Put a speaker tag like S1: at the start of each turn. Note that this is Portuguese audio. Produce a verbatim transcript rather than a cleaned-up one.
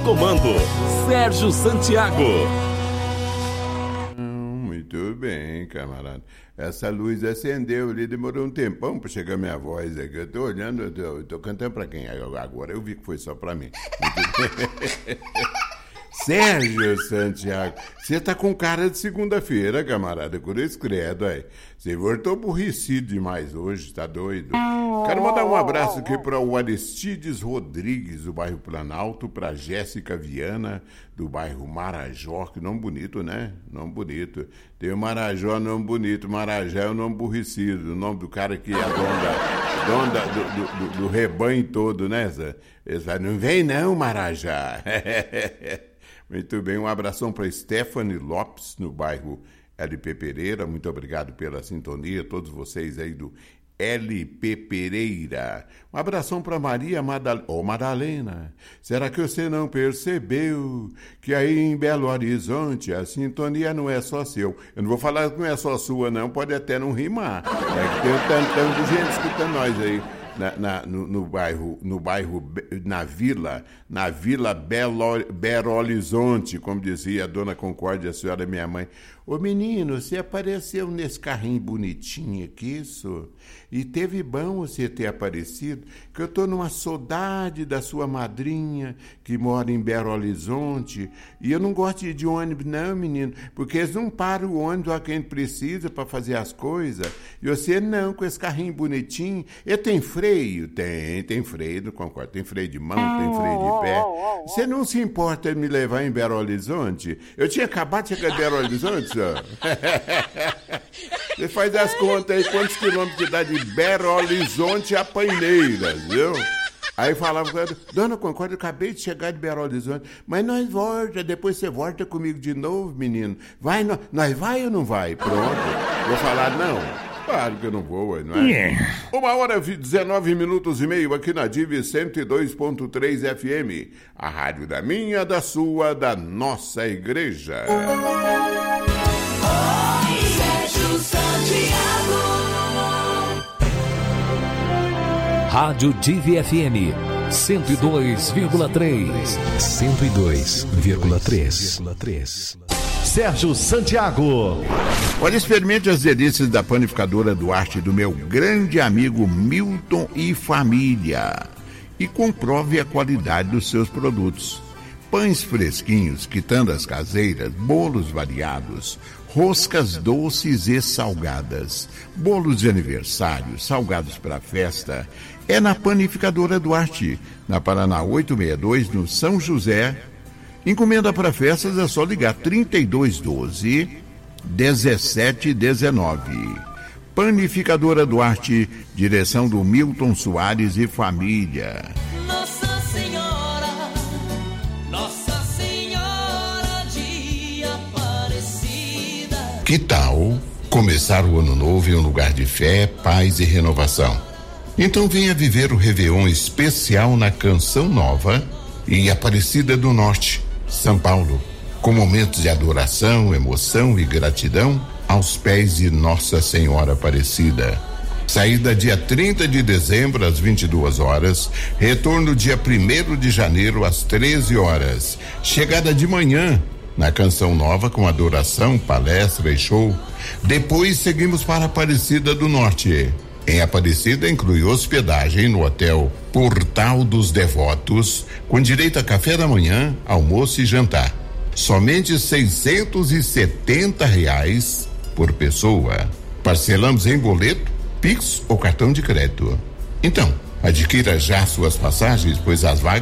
S1: comando, Sérgio Santiago.
S2: Muito bem, camarada. Essa luz acendeu ali, demorou um tempão para chegar minha voz aqui. Eu tô olhando, eu tô, eu tô cantando para quem agora? Eu vi que foi só para mim. Sérgio Santiago, você tá com cara de segunda-feira, camarada, por isso credo, aí. Você voltou aborrecido demais hoje, tá doido? Quero mandar um abraço aqui para o Aristides Rodrigues, do bairro Planalto, para Jéssica Viana, do bairro Marajó, que nome bonito, né? Nome bonito. Tem o Marajó, nome bonito, Marajá é o nome aborrecido, o nome do cara que é a dona, dona do, do, do, do rebanho todo, né? Eles falam, não vem não, Marajá. Muito bem, um abração para Stephanie Lopes, no bairro L P Pereira. Muito obrigado pela sintonia, todos vocês aí do L P Pereira. Um abração para Maria Madal... oh, Madalena. Será que você não percebeu que aí em Belo Horizonte a sintonia não é só seu? Eu não vou falar que não é só sua, não, pode até não rimar. É que tem um tantão de gente escutando nós aí. Na, na, no, no bairro, no bairro, na vila, na vila Belo, Belo Horizonte, como dizia a dona Concórdia, a senhora minha mãe. Ô menino, você apareceu nesse carrinho bonitinho aqui, isso? E teve bom você ter aparecido, que eu tô numa saudade da sua madrinha, que mora em Belo Horizonte, e eu não gosto de ir de ônibus não, menino, porque eles não param o ônibus a quem precisa para fazer as coisas, e você não, com esse carrinho bonitinho. Ele tem freio? Tem, tem freio, não concordo, tem freio de mão, tem freio de pé. Você não se importa de me levar em Belo Horizonte? Eu tinha acabado de chegar em Belo Horizonte, senhor. Você faz as contas aí, quantos quilômetros que dá de Belo Horizonte a Paineiras, viu? Aí falava com ela, dona Concórdia, eu acabei de chegar de Belo Horizonte, mas nós volta, depois você volta comigo de novo, menino. Vai, nós, nós vai ou não vai? Pronto. Vou falar, não. Claro que eu não vou, não é? Yeah. Uma hora e dezenove minutos e meio aqui na Div cento e dois ponto três F M. A rádio da minha, da sua, da nossa igreja.
S3: Oi, Sérgio Santiago.
S1: Rádio Div F M cento e dois vírgula três.
S4: cento e dois vírgula três.
S5: Sérgio Santiago.
S2: Olha, experimente as delícias da panificadora Duarte do meu grande amigo Milton e família e comprove a qualidade dos seus produtos. Pães fresquinhos, quitandas caseiras, bolos variados, roscas doces e salgadas, bolos de aniversário, salgados para festa. É na panificadora Duarte, na Paraná oitocentos e sessenta e dois, no São José. Encomenda para festas é só ligar trinta e dois doze, dezessete dezenove. Panificadora Duarte, direção do Milton Soares e família.
S3: Nossa Senhora, Nossa Senhora de Aparecida.
S2: Que tal começar o ano novo em um lugar de fé, paz e renovação? Então venha viver o Réveillon especial na Canção Nova em Aparecida do Norte, São Paulo, com momentos de adoração, emoção e gratidão aos pés de Nossa Senhora Aparecida. Saída dia trinta de dezembro às vinte e duas horas, retorno dia primeiro de janeiro às treze horas. Chegada de manhã na Canção Nova com adoração, palestra e show. Depois seguimos para Aparecida do Norte. Em Aparecida inclui hospedagem no hotel Portal dos Devotos, com direito a café da manhã, almoço e jantar. Somente seiscentos e setenta reais por pessoa. Parcelamos em boleto, Pix ou cartão de crédito. Então, adquira já suas passagens, pois as vagas